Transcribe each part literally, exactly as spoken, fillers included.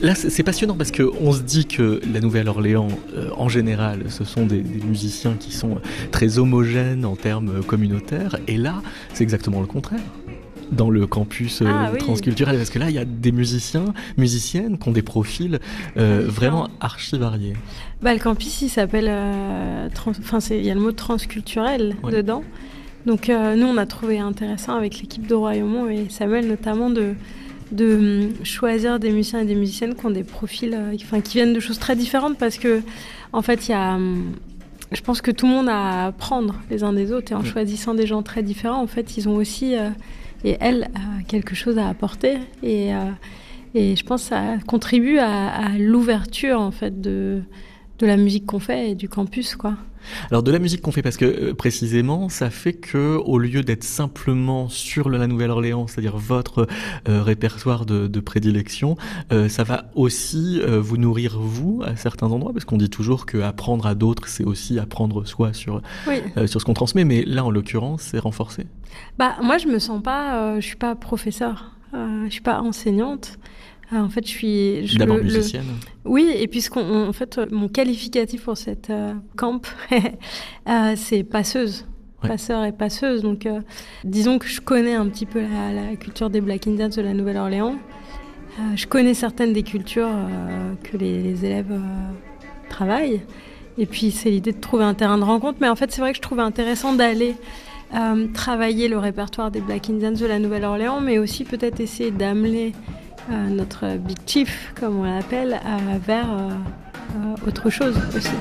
Là, c'est passionnant parce qu'on se dit que la Nouvelle-Orléans, euh, en général, ce sont des, des musiciens qui sont très homogènes en termes communautaires. Et là, c'est exactement le contraire. Dans le campus euh, ah, oui. transculturel, parce que là, il y a des musiciens, musiciennes qui ont des profils euh, vraiment archi variés. Bah, le campus, il s'appelle... Euh, trans... Enfin, il y a le mot transculturel ouais. dedans. Donc, euh, nous, on a trouvé intéressant avec l'équipe de Royaumont et Samuel, notamment, de... de choisir des musiciens et des musiciennes qui ont des profils, euh, enfin, qui viennent de choses très différentes parce que, en fait, il y a, je pense que tout le monde a à apprendre les uns des autres et en mmh. choisissant des gens très différents, en fait, ils ont aussi, euh, et elle, euh, quelque chose à apporter et, euh, et je pense que ça contribue à, à l'ouverture, en fait, de, de la musique qu'on fait et du campus, quoi. Alors de la musique qu'on fait, parce que euh, précisément, ça fait que au lieu d'être simplement sur le, la Nouvelle-Orléans, c'est-à-dire votre euh, répertoire de, de prédilection, euh, ça va aussi euh, vous nourrir vous à certains endroits, parce qu'on dit toujours que apprendre à d'autres, c'est aussi apprendre soi sur oui. euh, sur ce qu'on transmet, mais là en l'occurrence, c'est renforcé. Bah moi, je me sens pas, euh, je suis pas professeure, euh, je suis pas enseignante. En fait, je suis... Je, D'abord le, musicienne. Le... Oui, et puisqu'on, en fait, mon qualificatif pour cette euh, camp, euh, c'est passeuse. Ouais. Passeur et passeuse. Donc, euh, disons que je connais un petit peu la, la culture des Black Indians de la Nouvelle-Orléans. Euh, je connais certaines des cultures euh, que les, les élèves euh, travaillent. Et puis, c'est l'idée de trouver un terrain de rencontre. Mais en fait, c'est vrai que je trouvais intéressant d'aller euh, travailler le répertoire des Black Indians de la Nouvelle-Orléans, mais aussi peut-être essayer d'amener Euh, notre Big Chief, comme on l'appelle, euh, vers euh, euh, autre chose aussi.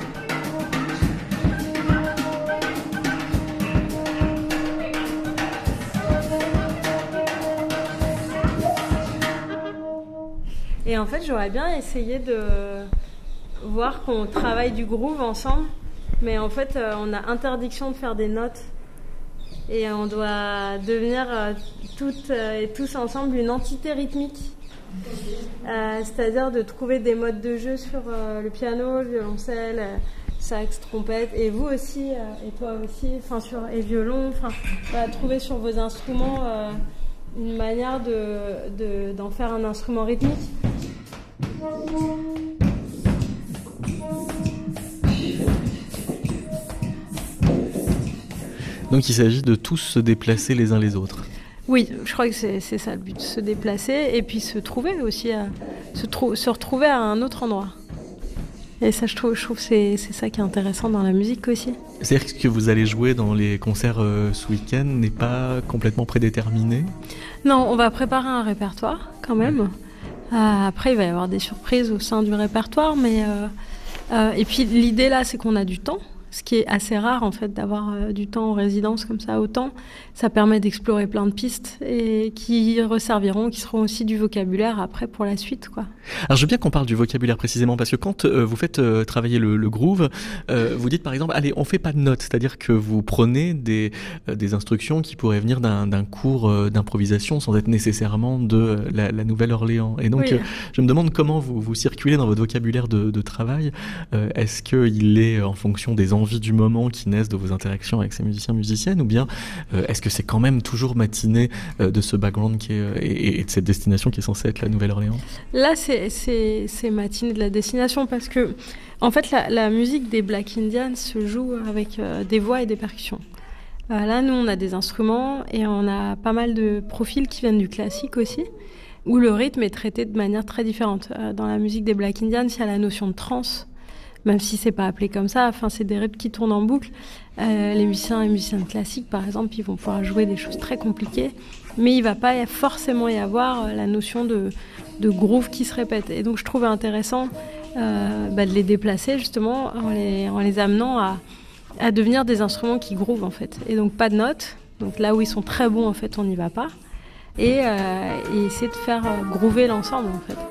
Et en fait, j'aurais bien essayé de voir qu'on travaille du groove ensemble, mais en fait, euh, on a interdiction de faire des notes. Et on doit devenir euh, toutes euh, et tous ensemble une entité rythmique. Euh, c'est-à-dire de trouver des modes de jeu sur euh, le piano, le violoncelle, euh, sax, trompette, et vous aussi, euh, et toi aussi, enfin sur et violon, enfin voilà, trouver sur vos instruments euh, une manière de, de d'en faire un instrument rythmique. Donc il s'agit de tous se déplacer les uns les autres. Oui, je crois que c'est, c'est ça le but, se déplacer et puis se trouver aussi, à, se, trou- se retrouver à un autre endroit. Et ça, je trouve, je trouve que c'est, c'est ça qui est intéressant dans la musique aussi. C'est-à-dire que ce que vous allez jouer dans les concerts euh, ce week-end n'est pas complètement prédéterminé ? Non, on va préparer un répertoire quand même. Euh, après, il va y avoir des surprises au sein du répertoire, mais euh, euh, et puis l'idée là, c'est qu'on a du temps. Ce qui est assez rare en fait d'avoir euh, du temps en résidence comme ça autant, ça permet d'explorer plein de pistes et qui resserviront, qui seront aussi du vocabulaire après pour la suite quoi. Alors je veux bien qu'on parle du vocabulaire précisément parce que quand euh, vous faites euh, travailler le, le groove, euh, vous dites par exemple allez on fait pas de notes, c'est-à-dire que vous prenez des euh, des instructions qui pourraient venir d'un, d'un cours euh, d'improvisation sans être nécessairement de euh, la, la Nouvelle-Orléans. Et donc oui. euh, je me demande comment vous vous circulez dans votre vocabulaire de, de travail. Euh, est-ce que il est en fonction des envies du moment qui naissent de vos interactions avec ces musiciens musiciennes ou bien euh, est-ce que c'est quand même toujours matiné euh, de ce background qui est, et, et de cette destination qui est censée être la Nouvelle-Orléans ? Là c'est, c'est, c'est matiné de la destination parce que en fait la, la musique des Black Indians se joue avec euh, des voix et des percussions. Euh, là nous on a des instruments et on a pas mal de profils qui viennent du classique aussi où le rythme est traité de manière très différente. Euh, dans la musique des Black Indians il y a la notion de trance. Même si c'est pas appelé comme ça, enfin c'est des rythmes qui tournent en boucle. Euh, les musiciens et musiciennes classiques, par exemple, ils vont pouvoir jouer des choses très compliquées, mais il va pas forcément y avoir la notion de, de groove qui se répète. Et donc je trouvais intéressant euh, bah, de les déplacer justement en les, en les amenant à, à devenir des instruments qui groovent en fait. Et donc pas de notes. Donc là où ils sont très bons en fait, on n'y va pas. Et, euh, et essayer de faire groover l'ensemble en fait.